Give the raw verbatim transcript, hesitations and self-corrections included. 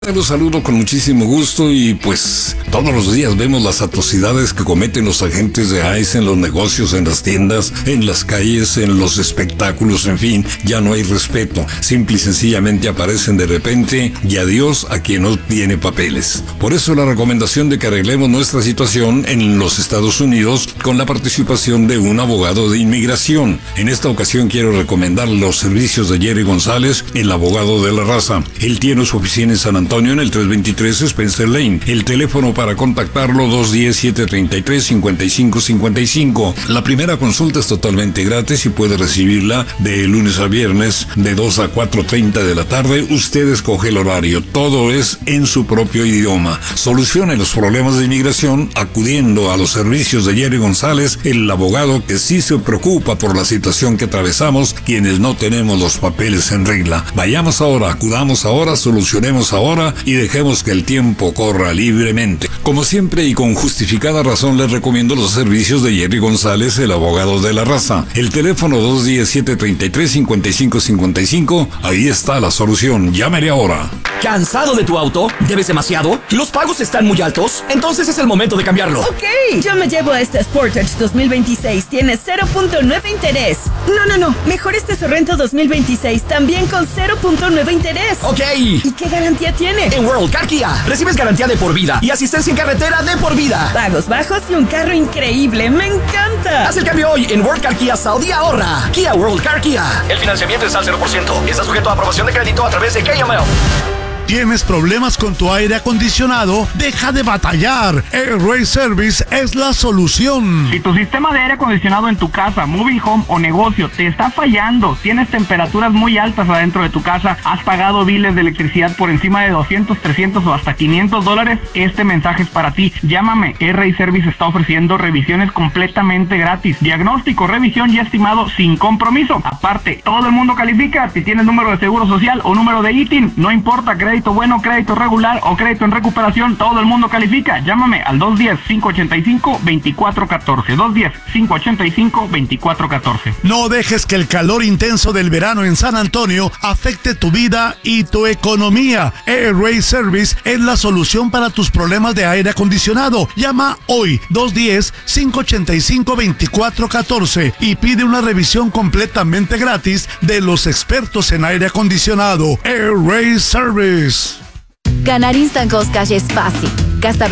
Los saludo con muchísimo gusto y pues todos los días vemos las atrocidades que cometen los agentes de I C E en los negocios, en las tiendas, en las calles, en los espectáculos, en fin, ya no hay respeto. Simple y sencillamente aparecen de repente y adiós a quien no tiene papeles. Por eso la recomendación de que arreglemos nuestra situación en los Estados Unidos con la participación de un abogado de inmigración. En esta ocasión quiero recomendar los servicios de Jerry González, el abogado de la raza. Él tiene su oficina en San Antonio en el trescientos veintitrés Spencer Lane. El teléfono para contactarlo dos uno cero, siete tres tres, cinco cinco cinco cinco. La primera consulta es totalmente gratis y puede recibirla de lunes a viernes de dos a cuatro treinta de la tarde. Usted escoge el horario. Todo es en su propio idioma. Solucione los problemas de inmigración acudiendo a los servicios de Jerry González, el abogado que sí se preocupa por la situación que atravesamos quienes no tenemos los papeles en regla. Vayamos ahora, acudamos ahora, solucionemos ahora y dejemos que el tiempo corra libremente. Como siempre y con justificada razón les recomiendo los servicios de Jerry González, el abogado de la raza. El teléfono dos uno cero, siete tres tres, cinco cinco cinco cinco. Ahí está la solución. Llámele ahora. ¿Cansado de tu auto? ¿Debes demasiado? ¿Los pagos están muy altos? Entonces es el momento de cambiarlo. Ok, yo me llevo a este Sportage dos mil veintiséis. Tiene cero punto nueve interés. No, no, no. Mejor este Sorrento dos mil veintiséis. También con cero punto nueve interés. Ok. ¿Y qué garantía tiene? En World Car Kia recibes garantía de por vida y asistencia en carretera de por vida. Pagos bajos y un carro increíble. ¡Me encanta! Haz el cambio hoy en World Car Kia Saudi y ahorra. Kia World Car Kia. El financiamiento es al cero por ciento. Está sujeto a aprobación de crédito a través de K M L. ¿Tienes problemas con tu aire acondicionado? ¡Deja de batallar! AirRace Service es la solución. Si tu sistema de aire acondicionado en tu casa, mobile home o negocio te está fallando, tienes temperaturas muy altas adentro de tu casa, has pagado biles de electricidad por encima de doscientos, trescientos o hasta quinientos dólares, este mensaje es para ti. Llámame. AirRace Service está ofreciendo revisiones completamente gratis, diagnóstico, revisión y estimado sin compromiso. Aparte, todo el mundo califica. Si tienes número de seguro social o número de I T I N, no importa, crédito bueno, crédito regular o crédito en recuperación, todo el mundo califica. Llámame al dos uno cero, cinco ocho cinco, dos cuatro uno cuatro. dos uno cero, cinco ocho cinco, dos cuatro uno cuatro. No dejes que el calor intenso del verano en San Antonio afecte tu vida y tu economía. AirRace Service es la solución para tus problemas de aire acondicionado. Llama hoy dos uno cero, cinco ocho cinco, dos cuatro uno cuatro y pide una revisión completamente gratis de los expertos en aire acondicionado. AirRace Service. Ganar Instant Cost Cash es fácil. Gasta